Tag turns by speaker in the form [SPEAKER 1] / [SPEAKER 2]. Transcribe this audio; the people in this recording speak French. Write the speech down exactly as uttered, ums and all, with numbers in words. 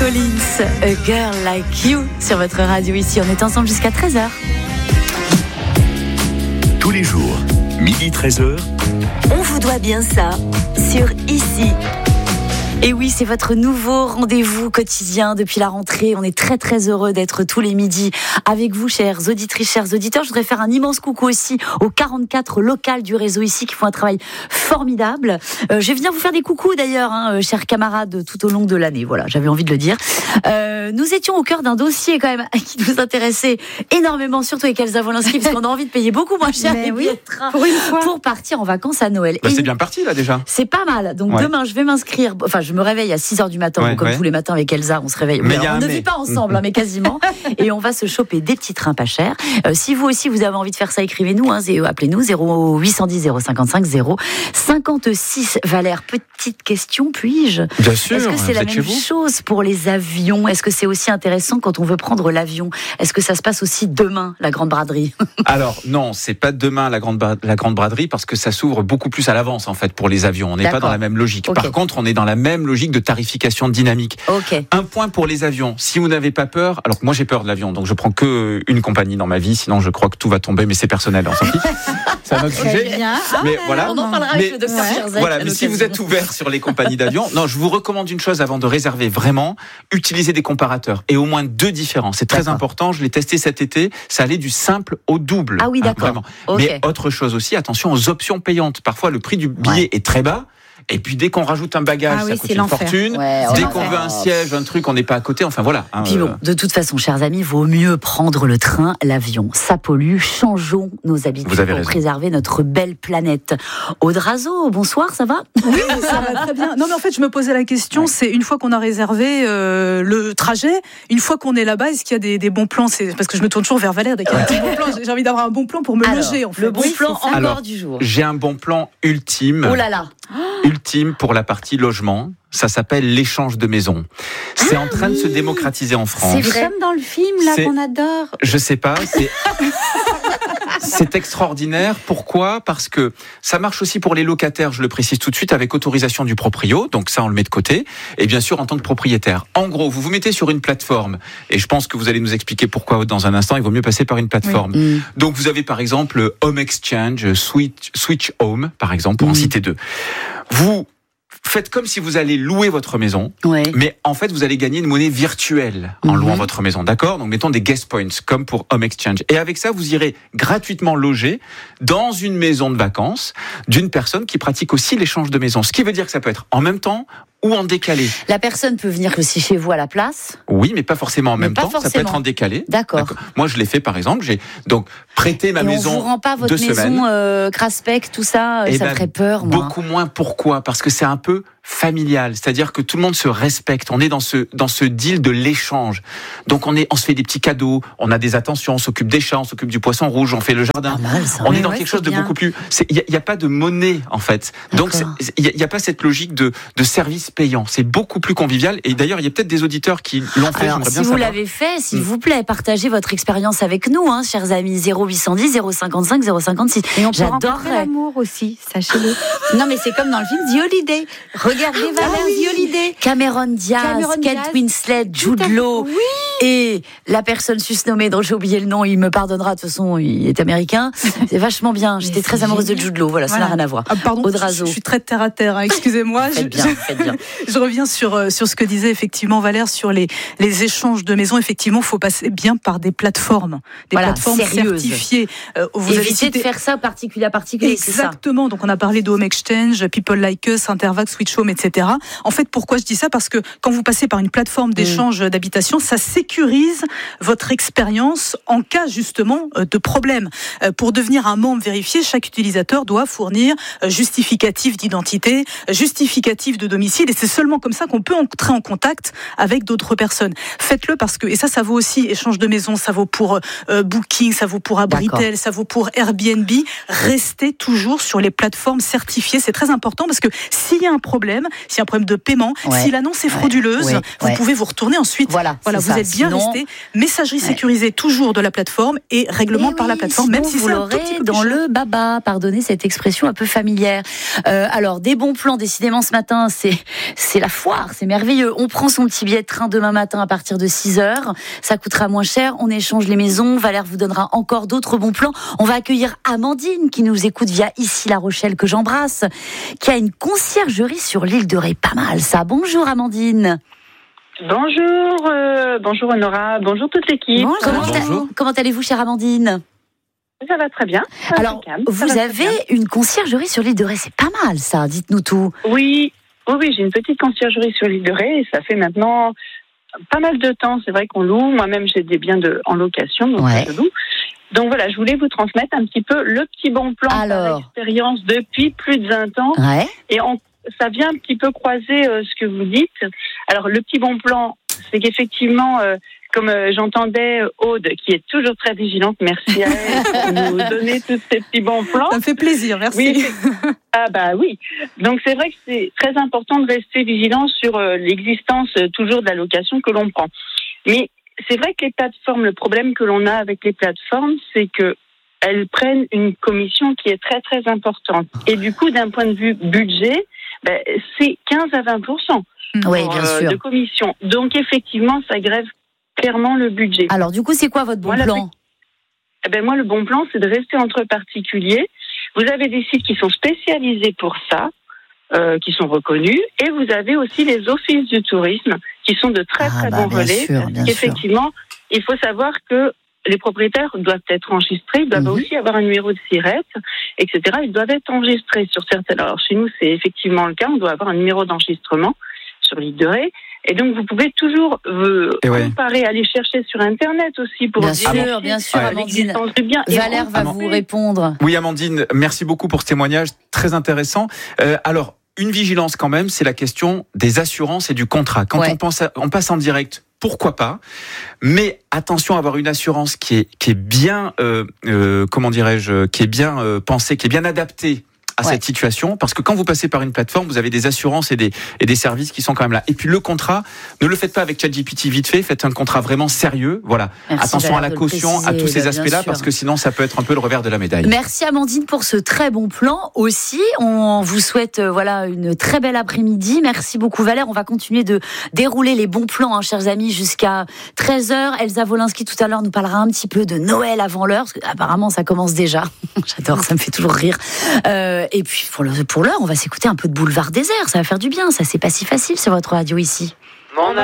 [SPEAKER 1] Collins, A Girl Like You, sur votre radio ici. On est ensemble jusqu'à treize heures.
[SPEAKER 2] Tous les jours, midi treize heures.
[SPEAKER 1] On vous doit bien ça, sur Ici. Et oui, c'est votre nouveau rendez-vous quotidien depuis la rentrée. On est très très heureux d'être tous les midis avec vous, chères auditrices, chers auditeurs. Je voudrais faire un immense coucou aussi aux quarante-quatre locales du réseau Ici qui font un travail formidable. Euh, je vais venir vous faire des coucous d'ailleurs, hein, chers camarades, tout au long de l'année. Voilà, j'avais envie de le dire. Euh, nous étions au cœur d'un dossier quand même qui nous intéressait énormément, surtout avec Elsa Wolinski, parce qu'on a envie de payer beaucoup moins cher les billets de train pour, une fois. pour partir en vacances à Noël.
[SPEAKER 3] Bah, c'est bien parti là déjà.
[SPEAKER 1] C'est pas mal. Donc ouais. Demain, je vais m'inscrire. Enfin, je me réveille à six heures du matin, ouais, comme ouais. tous les matins avec Elsa, on se réveille. Mais alors, on ne mais... vit pas ensemble, hein, mais quasiment. Et on va se choper des petits trains pas chers. Euh, si vous aussi, vous avez envie de faire ça, écrivez-nous, hein, appelez-nous zéro huit cent dix zéro cinquante-cinq zéro cinquante-six. Valère, petite question, puis-je ?
[SPEAKER 3] Bien sûr.
[SPEAKER 1] Est-ce que c'est la même chose pour les avions ? Est-ce que c'est aussi intéressant quand on veut prendre l'avion ? Est-ce que ça se passe aussi demain, la grande braderie ?
[SPEAKER 3] Alors non, c'est pas demain la grande bra- la grande braderie parce que ça s'ouvre beaucoup plus à l'avance en fait pour les avions. On n'est pas dans la même logique. Okay. Par contre, on est dans la même logique de tarification dynamique.
[SPEAKER 1] Okay.
[SPEAKER 3] Un point pour les avions. Si vous n'avez pas peur, alors moi j'ai peur de l'avion, donc je prends que une compagnie dans ma vie. Sinon, je crois que tout va tomber, mais c'est personnel. On s'en fiche. C'est un autre sujet.
[SPEAKER 1] Ah,
[SPEAKER 3] mais voilà.
[SPEAKER 1] On en parlera mais, avec le docteur Cherzek.
[SPEAKER 3] Voilà. Mais si vous êtes ouvert sur les compagnies d'avion, non, je vous recommande une chose avant de réserver vraiment. Utilisez des comparateurs et au moins deux différents. C'est très d'accord. important. Je l'ai testé cet été. Ça allait du simple au double.
[SPEAKER 1] Ah oui, d'accord.
[SPEAKER 3] Hein,
[SPEAKER 1] okay.
[SPEAKER 3] Mais autre chose aussi. Attention aux options payantes. Parfois, le prix du billet ouais. est très bas. Et puis dès qu'on rajoute un bagage,
[SPEAKER 1] ah oui,
[SPEAKER 3] ça coûte une l'enfer. fortune. Ouais, dès qu'on veut un siège, un truc, on n'est pas à côté. Enfin voilà.
[SPEAKER 1] Hein, puis bon, de toute façon, chers amis, vaut mieux prendre le train, l'avion. Ça pollue. Changeons nos habitudes pour raison. préserver notre belle planète. Aude Razo, bonsoir, ça va ?
[SPEAKER 4] Oui, ça va très bien. Non, mais en fait, je me posais la question. Ouais. C'est une fois qu'on a réservé euh, le trajet, une fois qu'on est là-bas, est-ce qu'il y a des, des bons plans ? C'est parce que je me tourne toujours vers Valère dès qu'il y a un petit bon plan. J'ai envie d'avoir un bon plan pour me Alors, loger. En fait.
[SPEAKER 1] Le bon
[SPEAKER 4] oui,
[SPEAKER 1] plan encore
[SPEAKER 3] Alors,
[SPEAKER 1] du jour.
[SPEAKER 3] J'ai un bon plan ultime.
[SPEAKER 1] Oh là là.
[SPEAKER 3] Ultime pour la partie logement, ça s'appelle l'échange de maisons. C'est ah, en train oui. de se démocratiser en France.
[SPEAKER 1] C'est vrai. Comme dans le film là c'est... qu'on adore.
[SPEAKER 3] Je sais pas, c'est c'est extraordinaire. Pourquoi ? Parce que ça marche aussi pour les locataires, je le précise tout de suite, avec autorisation du proprio, donc ça on le met de côté, et bien sûr en tant que propriétaire. En gros, vous vous mettez sur une plateforme, et je pense que vous allez nous expliquer pourquoi dans un instant, il vaut mieux passer par une plateforme. Oui. Donc vous avez par exemple Home Exchange, Switch, Switch Home, par exemple, pour mmh. en citer deux. Vous faites comme si vous allez louer votre maison, ouais. mais en fait, vous allez gagner une monnaie virtuelle en mm-hmm. louant votre maison, d'accord ? Donc, mettons des guest points, comme pour Home Exchange. Et avec ça, vous irez gratuitement loger dans une maison de vacances d'une personne qui pratique aussi l'échange de maisons. Ce qui veut dire que ça peut être en même temps ou en décalé.
[SPEAKER 1] La personne peut venir aussi chez vous à la place ?
[SPEAKER 3] Oui, mais pas forcément en mais même temps. Forcément. Ça peut être en décalé.
[SPEAKER 1] D'accord. D'accord.
[SPEAKER 3] Moi, je l'ai fait, par exemple. J'ai donc prêté ma
[SPEAKER 1] Et
[SPEAKER 3] maison
[SPEAKER 1] on vous rend pas votre
[SPEAKER 3] deux
[SPEAKER 1] maison
[SPEAKER 3] semaines.
[SPEAKER 1] Euh, Craspec, tout ça, Et ça ben, me ferait peur, moi.
[SPEAKER 3] Beaucoup moins. Pourquoi ? Parce que c'est un peu familial, c'est-à-dire que tout le monde se respecte. On est dans ce dans ce deal de l'échange. Donc on est, on se fait des petits cadeaux, on a des attentions, on s'occupe des chats, on s'occupe du poisson rouge, on fait le jardin.
[SPEAKER 1] Mal, ça.
[SPEAKER 3] On
[SPEAKER 1] Mais
[SPEAKER 3] est dans
[SPEAKER 1] ouais,
[SPEAKER 3] quelque chose de
[SPEAKER 1] bien.
[SPEAKER 3] beaucoup plus. Il y, y a pas de monnaie en fait. Donc il y, y a pas cette logique de de service payant. C'est beaucoup plus convivial. Et d'ailleurs il y a peut-être des auditeurs qui l'ont fait.
[SPEAKER 1] Alors,
[SPEAKER 3] j'aimerais
[SPEAKER 1] si
[SPEAKER 3] bien
[SPEAKER 1] vous
[SPEAKER 3] savoir.
[SPEAKER 1] l'avez fait, s'il mmh. vous plaît, partagez votre expérience avec nous, hein, chers amis. zéro huit cent dix zéro cinquante-cinq zéro cinquante-six.
[SPEAKER 5] Et on peut rencontrer l'amour aussi, sachez-le. Non mais c'est comme dans le film The Holiday. Regardez Valère. Ah, oui. The Holiday.
[SPEAKER 1] Cameron Diaz, Cameron Kate Diaz. Winslet, Jude Law
[SPEAKER 5] oui.
[SPEAKER 1] et la personne susnommée dont j'ai oublié le nom, il me pardonnera, de toute façon il est américain. C'est vachement bien, j'étais très amoureuse de Jude Law, voilà, voilà. Ça n'a rien à voir.
[SPEAKER 4] Ah, pardon,
[SPEAKER 1] Aude Razo.
[SPEAKER 4] Je, je suis très terre à terre, hein, excusez-moi.
[SPEAKER 1] Faites bien, faites bien.
[SPEAKER 4] Je reviens sur, sur ce que disait effectivement Valère sur les, les échanges de maisons. Effectivement, il faut passer bien par des plateformes, des
[SPEAKER 1] voilà,
[SPEAKER 4] plateformes
[SPEAKER 1] sérieuses.
[SPEAKER 4] certifiées. Euh, vous
[SPEAKER 1] Évitez
[SPEAKER 4] avez cité...
[SPEAKER 1] de faire ça particulier à particulier.
[SPEAKER 4] Exactement, donc on a parlé de Home Exchange, People Like Us, Intervax, Switch Home, et cetera. En fait, pourquoi je dis ça ? Parce que quand vous passez par une plateforme d'échange mmh. d'habitation, ça sécurise votre expérience en cas justement de problème. Pour devenir un membre vérifié, chaque utilisateur doit fournir justificatif d'identité, justificatif de domicile, et c'est seulement comme ça qu'on peut entrer en contact avec d'autres personnes. Faites-le parce que, et ça, ça vaut aussi échange de maison, ça vaut pour euh, Booking, ça vaut pour Abritel, D'accord. ça vaut pour Airbnb. Restez toujours sur les plateformes certifiées, c'est très important parce que s'il y a un problème, s'il y a un problème de paiement, ouais. si l'annonce est frauduleuse, ouais. Ouais. vous ouais. pouvez vous retourner ensuite.
[SPEAKER 1] Voilà,
[SPEAKER 4] voilà vous
[SPEAKER 1] ça.
[SPEAKER 4] êtes
[SPEAKER 1] Si
[SPEAKER 4] bien
[SPEAKER 1] sinon...
[SPEAKER 4] rester. Messagerie
[SPEAKER 1] Ouais.
[SPEAKER 4] sécurisée toujours de la plateforme et règlement
[SPEAKER 1] Eh
[SPEAKER 4] par la
[SPEAKER 1] oui,
[SPEAKER 4] plateforme,
[SPEAKER 1] sinon
[SPEAKER 4] même si
[SPEAKER 1] vous
[SPEAKER 4] c'est un
[SPEAKER 1] l'aurez
[SPEAKER 4] tout petit peu
[SPEAKER 1] dans
[SPEAKER 4] plus cher.
[SPEAKER 1] le baba, pardonnez cette expression un peu familière. Euh, alors, des bons plans, décidément ce matin, c'est c'est la foire, c'est merveilleux. On prend son petit billet de train demain matin à partir de six heures, ça coûtera moins cher, on échange les maisons, Valère vous donnera encore d'autres bons plans. On va accueillir Amandine qui nous écoute via ici La Rochelle, que j'embrasse, qui a une conciergerie sur l'île de Ré, pas mal ça. Bonjour Amandine.
[SPEAKER 6] Bonjour, euh, bonjour Honora, bonjour toute l'équipe.
[SPEAKER 1] Bonjour. Comment,
[SPEAKER 3] Bonjour.
[SPEAKER 1] comment allez-vous chère Amandine?
[SPEAKER 6] Ça va très bien. Ça va
[SPEAKER 1] Alors,
[SPEAKER 6] très calme, ça
[SPEAKER 1] vous
[SPEAKER 6] va très
[SPEAKER 1] avez
[SPEAKER 6] bien.
[SPEAKER 1] une conciergerie sur l'île de Ré, c'est pas mal ça, dites-nous tout.
[SPEAKER 6] Oui, oui, oui, j'ai une petite conciergerie sur l'île de Ré et ça fait maintenant pas mal de temps. C'est vrai qu'on loue. Moi-même, j'ai des biens de, en location, donc
[SPEAKER 1] Ouais.
[SPEAKER 6] je loue. Donc voilà, je voulais vous transmettre un petit peu le petit bon plan
[SPEAKER 1] Alors.
[SPEAKER 6] par expérience depuis plus de vingt ans.
[SPEAKER 1] Ouais.
[SPEAKER 6] Et on, ça vient un petit peu croiser euh, ce que vous dites. Alors, le petit bon plan, c'est qu'effectivement, euh, comme euh, j'entendais Aude, qui est toujours très vigilante, merci à elle pour nous donner tous ces petits bons plans.
[SPEAKER 4] Ça me fait plaisir, merci.
[SPEAKER 6] Oui, c'est- ah bah oui. Donc c'est vrai que c'est très important de rester vigilant sur euh, l'existence euh, toujours de la location que l'on prend. Mais c'est vrai que les plateformes, le problème que l'on a avec les plateformes, c'est que elles prennent une commission qui est très très importante. Et du coup, d'un point de vue budget, ben, c'est quinze à vingt pour cent
[SPEAKER 1] Oui,
[SPEAKER 6] pour,
[SPEAKER 1] bien
[SPEAKER 6] euh,
[SPEAKER 1] sûr.
[SPEAKER 6] de commission. Donc effectivement, ça grève clairement le budget.
[SPEAKER 1] Alors, du coup, c'est quoi votre bon
[SPEAKER 6] Voilà,
[SPEAKER 1] plan?
[SPEAKER 6] Eh ben, moi, le bon plan, c'est de rester entre particuliers. Vous avez des sites qui sont spécialisés pour ça, euh, qui sont reconnus, et vous avez aussi les offices du tourisme, qui sont de très
[SPEAKER 1] Ah,
[SPEAKER 6] très
[SPEAKER 1] bah,
[SPEAKER 6] bons
[SPEAKER 1] bien
[SPEAKER 6] relais.
[SPEAKER 1] sûr, bien sûr.
[SPEAKER 6] Effectivement, il faut savoir que les propriétaires doivent être enregistrés, ils doivent
[SPEAKER 1] Mhm.
[SPEAKER 6] aussi avoir un numéro de SIRET, et cetera. Ils doivent être enregistrés sur certaines. Alors chez nous, c'est effectivement le cas. On doit avoir un numéro d'enregistrement sur l'île de Ré. Et donc, vous pouvez toujours euh,
[SPEAKER 3] Et ouais.
[SPEAKER 6] comparer, aller chercher sur Internet aussi pour
[SPEAKER 1] Bien
[SPEAKER 6] vérifier
[SPEAKER 1] sûr, bien sûr,
[SPEAKER 3] Ouais.
[SPEAKER 1] Amandine.
[SPEAKER 6] l'existence du bien. Et
[SPEAKER 1] Valère va
[SPEAKER 6] rencontrer-
[SPEAKER 1] vous répondre.
[SPEAKER 3] Oui, Amandine, merci beaucoup pour ce témoignage très intéressant. Euh, alors, une vigilance quand même, c'est la question des assurances et du contrat. Quand
[SPEAKER 1] Ouais.
[SPEAKER 3] on, pense à- on passe en direct, pourquoi pas? Mais attention à avoir une assurance qui est, qui est bien, euh, euh, comment dirais-je, qui est bien euh, pensée, qui est bien adaptée à
[SPEAKER 1] Ouais.
[SPEAKER 3] cette situation, parce que quand vous passez par une plateforme, vous avez des assurances et des, et des services qui sont quand même là. Et puis le contrat, ne le faites pas avec ChatGPT vite fait, faites un contrat vraiment sérieux. Voilà.
[SPEAKER 1] Merci,
[SPEAKER 3] Attention
[SPEAKER 1] Valère,
[SPEAKER 3] à la
[SPEAKER 1] de le
[SPEAKER 3] caution, à
[SPEAKER 1] préciser,
[SPEAKER 3] tous ces
[SPEAKER 1] bah, bien
[SPEAKER 3] aspects-là,
[SPEAKER 1] sûr.
[SPEAKER 3] parce que sinon ça peut être un peu le revers de la médaille.
[SPEAKER 1] Merci Amandine pour ce très bon plan aussi. On vous souhaite euh, voilà une très belle après-midi. Merci beaucoup Valère. On va continuer de dérouler les bons plans, hein, chers amis, jusqu'à treize heures. Elsa Wolinski tout à l'heure nous parlera un petit peu de Noël avant l'heure, parce que apparemment ça commence déjà. J'adore, ça me fait toujours rire. Euh, et puis pour le, pour l'heure, on va s'écouter un peu de Boulevard Désert. Ça va faire du bien. Ça, c'est pas si facile sur votre radio ici.
[SPEAKER 6] Mon